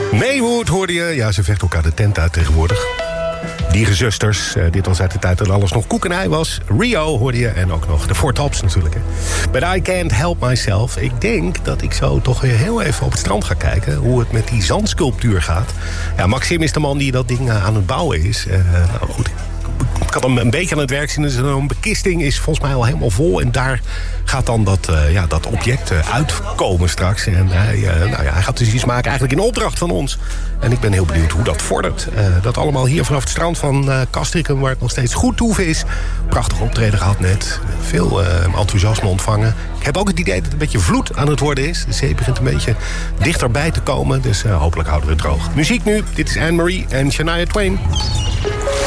Maywood hoorde je. Ja, ze vechten elkaar de tent uit tegenwoordig. Dierenzusters, dit was uit de tijd dat alles nog koek en ei was. Rio hoorde je en ook nog de Four Tops natuurlijk. Hè. But I can't help myself. Ik denk dat ik zo toch weer heel even op het strand ga kijken hoe het met die zandsculptuur gaat. Ja, Maxim is de man die dat ding aan het bouwen is. Nou goed, ik had hem een beetje aan het werk zien. Dus een bekisting is volgens mij al helemaal vol. En daar gaat dan dat object uitkomen straks. En hij gaat dus iets maken eigenlijk in opdracht van ons. En ik ben heel benieuwd hoe dat vordert. Dat allemaal hier vanaf het strand van Castricum, waar het nog steeds goed toeven is. Prachtig optreden gehad net. Veel enthousiasme ontvangen. Ik heb ook het idee dat het een beetje vloed aan het worden is. De zee begint een beetje dichterbij te komen. Dus hopelijk houden we het droog. Muziek nu. Dit is Anne-Marie en Shania Twain.